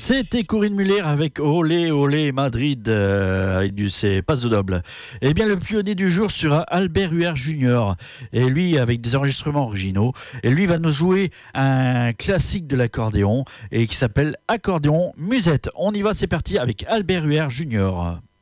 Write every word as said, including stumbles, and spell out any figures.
C'était Corinne Muller avec Olé Olé Madrid, euh, avec du c'est Paso Doble. Eh bien, le pionnier du jour sera Albert Huer Junior. Et lui, avec des enregistrements originaux. Et lui va nous jouer un classique de l'accordéon et qui s'appelle Accordéon Musette. On y va, c'est parti avec Albert Huer Junior.